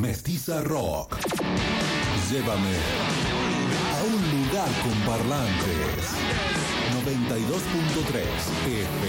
Mestiza Rock. Llévame a un lugar con parlantes. 92.3 FM.